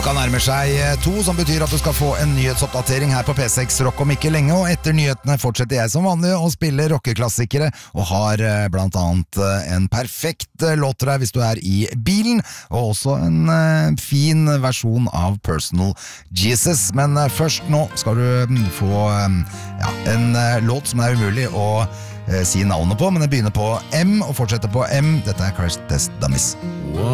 Klokka nærmer seg 2, som betyr at du skal få en nyhetsoppdatering her på P6 Rock om ikke lenge, og etter nyhetene fortsetter jeg som vanlig å spille rockeklassikere, og har blant annet en perfekt låt til deg hvis du er i bilen, og også en fin versjon av Personal Jesus. Men først nå skal du få en låt som er umulig å si navnet på, men det begynner på M og fortsetter på M. Dette er Crash Test Dummies.